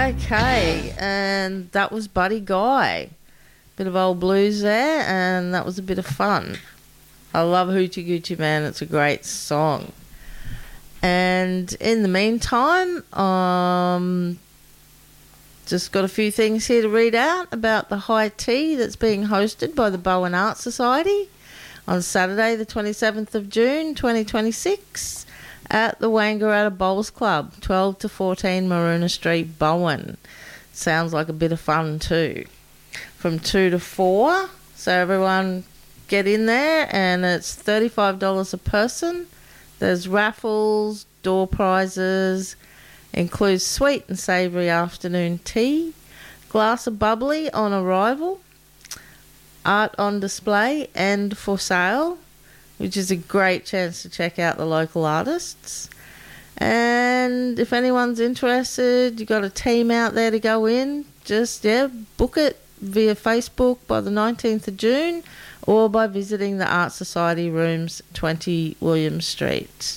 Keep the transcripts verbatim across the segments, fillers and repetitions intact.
Okay, and that was Buddy Guy. Bit of old blues there, and that was a bit of fun. I love Hoochie Goochie Man. It's a great song. And in the meantime, um, just got a few things here to read out about the high tea that's being hosted by the Bowen Art Society on Saturday the twenty-seventh of June twenty twenty-six at the Wangaratta Bowls Club, twelve to fourteen Maroona Street, Bowen. Sounds like a bit of fun too. From two to four, so everyone get in there, and it's thirty-five dollars a person. There's raffles, door prizes, includes sweet and savoury afternoon tea, glass of bubbly on arrival, art on display and for sale, which is a great chance to check out the local artists. And if anyone's interested, you've got a team out there to go in, just, yeah, book it via Facebook by the nineteenth of June or by visiting the Art Society Rooms, twenty William Street,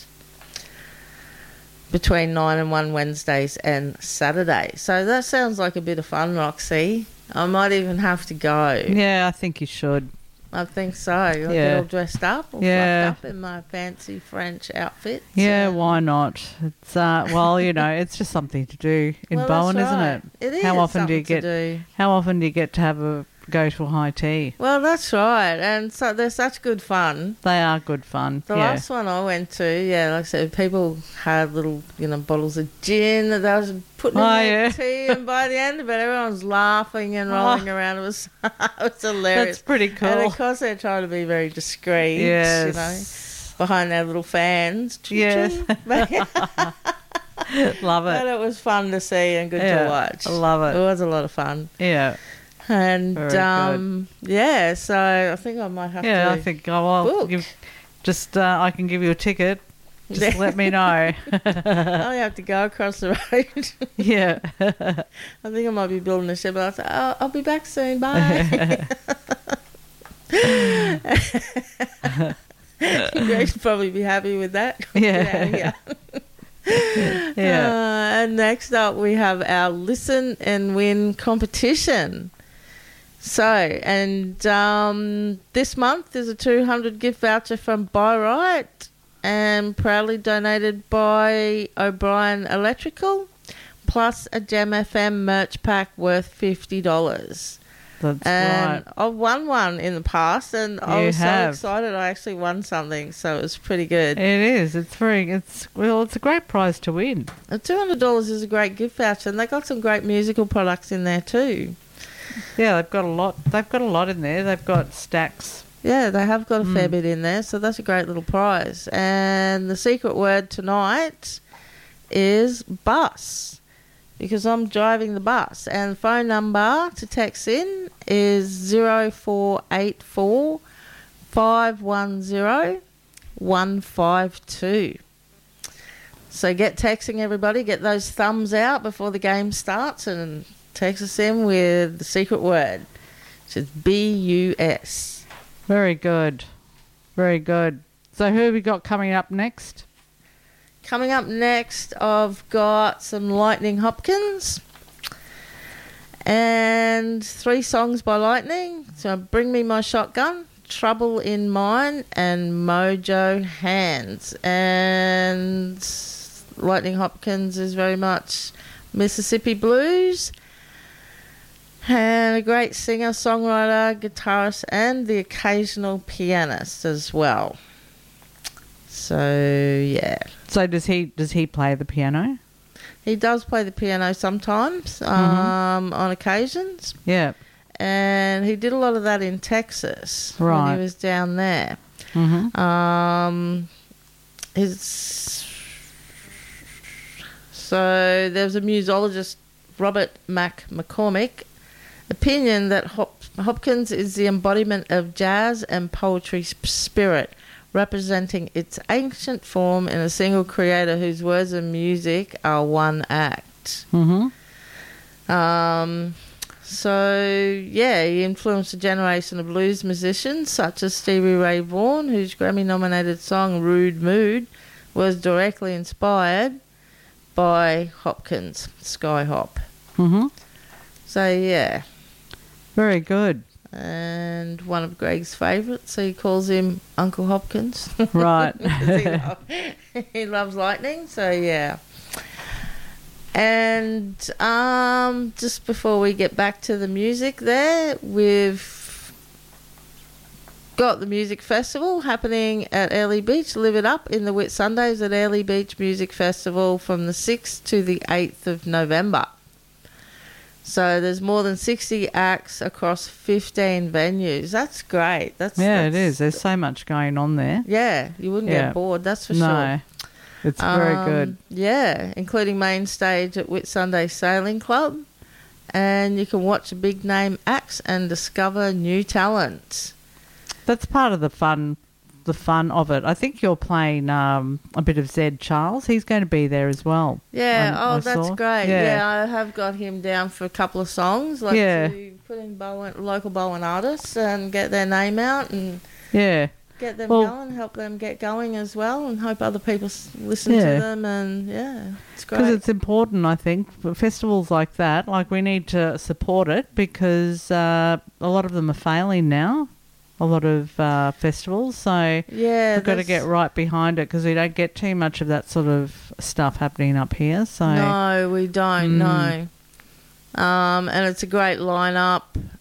between nine and one Wednesdays and Saturdays. So that sounds like a bit of fun, Roxy. I might even have to go. Yeah, I think you should. I think so. I'll Yeah. get all dressed up, all Yeah. fluffed up in my fancy French outfit. Yeah, So- why not? It's uh, well, you know, it's just something to do in Well, Bowen, that's isn't right. it? It is How often do you something to get? do. How often do you get to have a go to a high tea? Well, that's right. And so they're such good fun. They are good fun. The yeah. last one I went to, yeah, like I said, people had little, you know, bottles of gin that they was putting Oh, in their yeah. tea, and by the end of it, everyone was laughing and rolling around. It was, it was hilarious. That's pretty cool. And of course, they're trying to be very discreet, Yes. you know, behind their little fans. Yes. But, Love but it. it was fun to see and good Yeah, to watch. I love it. It was a lot of fun. Yeah. And Very good. um, yeah, so I think I might have Yeah, to. I think oh, well, book. give, just uh, I can give you a ticket. Just Yeah. let me know. I only have to go across the road. Yeah. I think I might be building a shed, but I'll say, oh, I'll be back soon. Bye. Greg's probably be happy with that. Yeah. Get out of here. Yeah. Uh, and next up, we have our Listen and Win competition. So, and um, this month there's a two hundred gift voucher from Buy Right, and proudly donated by O'Brien Electrical, plus a Gem F M merch pack worth fifty dollars. That's And right. I've won one in the past, and I You was have. so excited I actually won something, so it was pretty good. It is. It's very. It's well. It's a great prize to win. And two hundred dollars is a great gift voucher, and they got some great musical products in there too. Yeah, they've got a lot. They've got a lot in there. They've got stacks. Yeah, they have got a fair Mm. bit in there, so that's a great little prize. And the secret word tonight is bus, because I'm driving the bus. And the phone number to text in is zero four eight four five one zero one five two. So get texting, everybody. Get those thumbs out before the game starts, and text us in with the secret word, which is B U S. Very good. Very good. So who have we got coming up next? Coming up next, I've got some Lightning Hopkins and three songs by Lightning. So Bring Me My Shotgun, Trouble in Mine, and Mojo Hands. And Lightning Hopkins is very much Mississippi blues, and a great singer, songwriter, guitarist, and the occasional pianist as well. So yeah, So does he? Does he play the piano? he does play the piano sometimes, um, on occasions, Yeah. and he did a lot of that in Texas when Right. he was down there. Mm-hmm. Um, his so there's a musologist, Robert Mac McCormick, opinion that Hop- Hopkins is the embodiment of jazz and poetry sp- spirit, representing its ancient form in a single creator whose words and music are one act. Mm-hmm. Um, so, yeah, he influenced a generation of blues musicians such as Stevie Ray Vaughan, whose Grammy-nominated song Rude Mood was directly inspired by Hopkins, Sky Hop. Mm-hmm. So, yeah. Very good. And one of Greg's favourites, so he calls him Uncle Hopkins. Right. he, lo- he loves lightning, so yeah. And um, just before we get back to the music there, we've got the music festival happening at Airlie Beach. Live It Up in the Whitsundays at Airlie Beach Music Festival from the sixth to the eighth of November. So there's more than sixty acts across fifteen venues. That's great. That's Yeah, that's, it is. There's so much going on there. Yeah, you wouldn't Yeah. get bored, that's for No, sure. it's very Um, good. Yeah, including main stage at Whitsunday Sailing Club. And you can watch big name acts and discover new talent. That's part of the fun, the fun of it. I think you're playing um, a bit of Zed Charles. He's going to be there as well. Yeah, I- oh, I that's saw. great. Yeah. Yeah. I have got him down for a couple of songs, like Yeah. to put in Bowen, local Bowen artists and get their name out and Yeah. get them Well- going, help them get going as well, and hope other people s- listen Yeah. to them. And yeah, it's Because great. it's important, I think, for festivals like that. Like, we need to support it because uh, a lot of them are failing now. A lot of uh, festivals, so Yeah, we've got to that's- get right behind it because we don't get too much of that sort of stuff happening up here. So No, we don't. Mm. No, um, and it's a great lineup.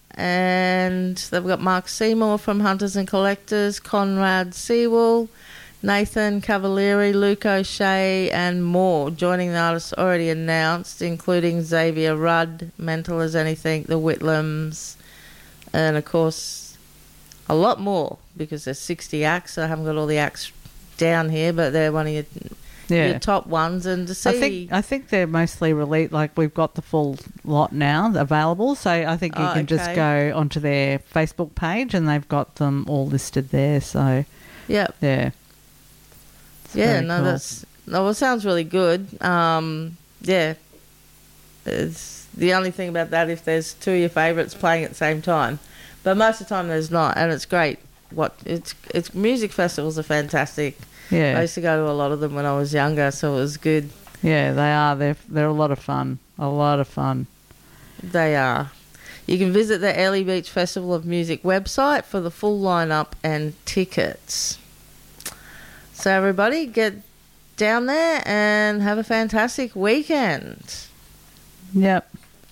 And they've got Mark Seymour from Hunters and Collectors, Conrad Sewell, Nathan Cavalieri, Luke O'Shea, and more joining the artists already announced, including Xavier Rudd, Mental as Anything, the Whitlams, and of course a lot more because there's sixty acts. I haven't got all the acts down here, but they're one of your, yeah, your top ones. And to see, I think I think they're mostly released. Like, we've got the full lot now available, so I think you Oh, can just okay. go onto their Facebook page and they've got them all listed there. So yeah, yeah, It's yeah, very no, cool. that's no, well, it sounds really good. Um, yeah, it's the only thing about that if there's two of your favourites playing at the same time, but most of the time there's not, and it's great. What it's it's music festivals are fantastic. I yeah, used to go to a lot of them when I was younger, so it was good. yeah. They are. They're they're a lot of fun. A lot of fun. They are. You can visit the Airlie Beach Festival of Music website for the full lineup and tickets. So everybody, get down there and have a fantastic weekend. Yep.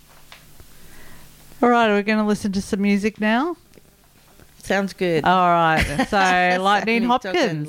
All right, are we going to listen to some music now? Sounds good. All right. So, Lightning Sammy Hopkins.